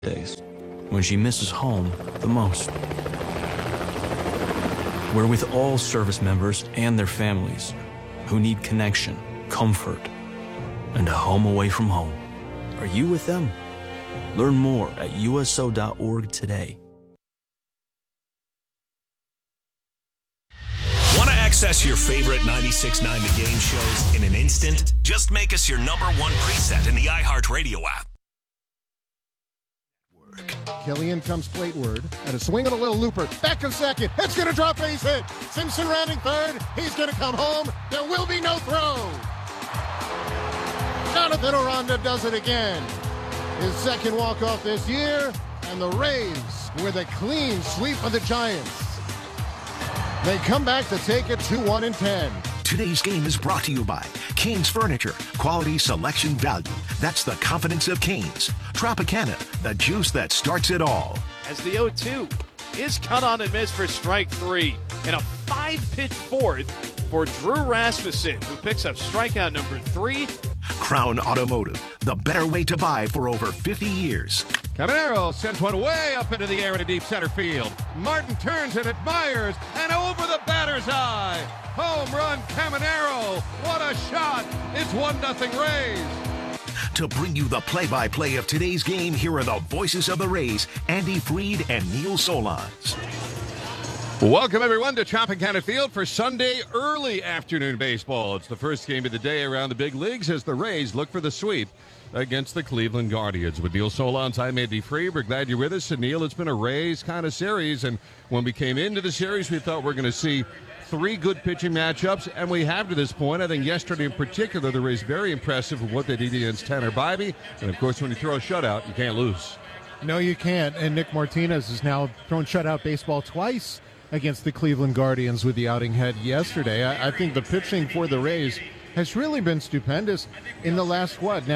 days, when she misses home the most. We're with all service members and their families who need connection, comfort, and a home away from home. Are you with them? Learn more at USO.org today. Want to access your favorite 96.9 The Game shows in an instant? Just make us your number one preset in the iHeartRadio app. Killian comes plateward, and a swing and a little looper. Back of second. It's going to drop base hit. Simpson rounding third. He's going to come home. There will be no throw. Jonathan Aranda does it again. His second walk-off this year, and the Rays with a clean sweep of the Giants. They come back to take it 2-1 and 10. Today's game is brought to you by Canes Furniture. Quality, selection, value. That's the confidence of Canes. Tropicana, the juice that starts it all. As the 0-2 is cut on and missed for strike three. And a 5-pitch fourth for Drew Rasmussen, who picks up strikeout number 3. Crown Automotive, the better way to buy for over 50 years. Caminero sends one way up into the air in a deep center field. Martin turns and admires, and over the batter's eye. Home run, Caminero. What a shot. It's 1-0 Rays. To bring you the play-by-play of today's game, here are the voices of the Rays, Andy Freed and Neil Solondz. Welcome, everyone, to Tropicana Field for Sunday early afternoon baseball. It's the first game of the day around the big leagues as the Rays look for the sweep against the Cleveland Guardians. With Neil Solondz, I'm Andy Freed. We're glad you're with us. And Neil, it's been a Rays kind of series, and when we came into the series, we thought we're going to see 3 good pitching matchups, and we have to this point. I think yesterday in particular, the Rays very impressive with what they did against Tanner Bybee. And, of course, when you throw a shutout, you can't lose. No, you can't. And Nick Martinez has now thrown shutout baseball twice against the Cleveland Guardians with the outing had yesterday. I think the pitching for the Rays has really been stupendous in the last,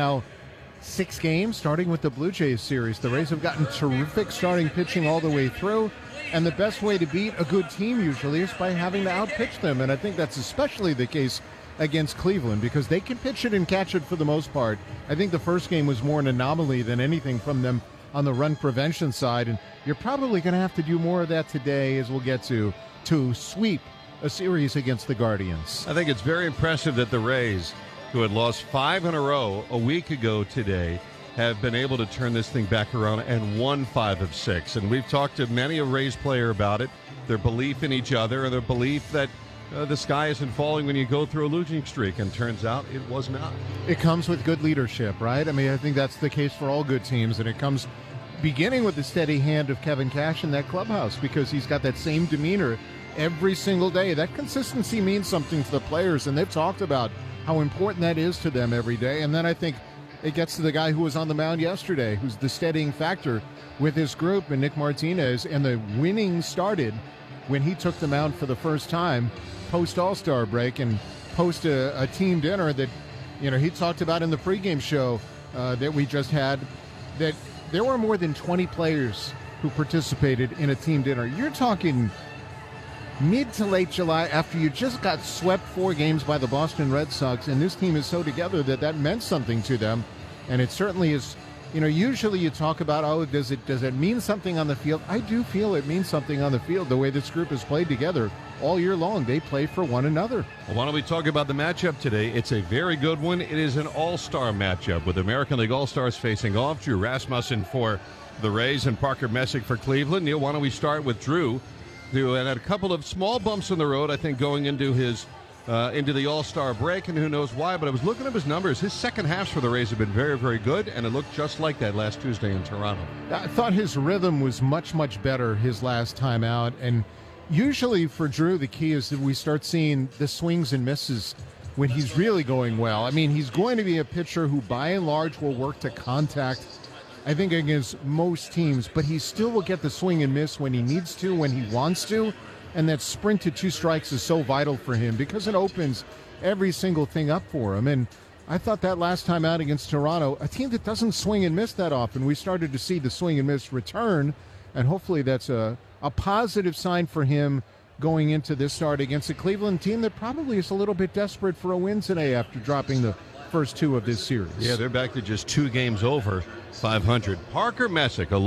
6 games, starting with the Blue Jays series. The Rays have gotten terrific starting pitching all the way through, and the best way to beat a good team usually is by having to outpitch them, and I think that's especially the case against Cleveland because they can pitch it and catch it for the most part. I think the first game was more an anomaly than anything from them on the run prevention side, and you're probably going to have to do more of that today as we'll get to sweep a series against the Guardians. I think it's very impressive that the Rays, who had lost 5 in a row a week ago today, have been able to turn this thing back around and won 5 of 6. And we've talked to many a Rays player about it, their belief in each other, and their belief that the sky isn't falling when you go through a losing streak, and turns out it was not. It comes with good leadership, right? I mean, I think that's the case for all good teams, and it comes beginning with the steady hand of Kevin Cash in that clubhouse because he's got that same demeanor every single day. That consistency means something to the players, and they've talked about how important that is to them every day. And then I think it gets to the guy who was on the mound yesterday, who's the steadying factor with his group, and Nick Martinez, and the winning started when he took the mound for the first time post All-Star break and post a team dinner that, he talked about in the pregame show that we just had, that there were more than 20 players who participated in a team dinner. You're talking mid to late July after you just got swept 4 games by the Boston Red Sox, and this team is so together that meant something to them. And it certainly is, usually you talk about, does it mean something on the field? I do feel it means something on the field, the way this group has played together all year long. They play for one another. Well, why don't we talk about the matchup today? It's a very good one. It is an all-star matchup with American League All-Stars facing off. Drew Rasmussen for the Rays and Parker Messick for Cleveland. Neil, why don't we start with Drew, who had a couple of small bumps in the road, I think, going into his into the All-Star break, and who knows why, but I was looking up his numbers. His second halves for the Rays have been very, very good, and it looked just like that last Tuesday in Toronto. I thought his rhythm was much, much better his last time out, and usually for Drew, the key is that we start seeing the swings and misses when he's really going well. I mean, he's going to be a pitcher who, by and large, will work to contact, I think, against most teams, but he still will get the swing and miss when he needs to, when he wants to, and that sprint to 2 strikes is so vital for him because it opens every single thing up for him. And I thought that last time out against Toronto, a team that doesn't swing and miss that often, we started to see the swing and miss return, and hopefully that's a positive sign for him going into this start against a Cleveland team that probably is a little bit desperate for a win today after dropping the first two of this series. Yeah, they're back to just 2 games over 500. Parker Messick,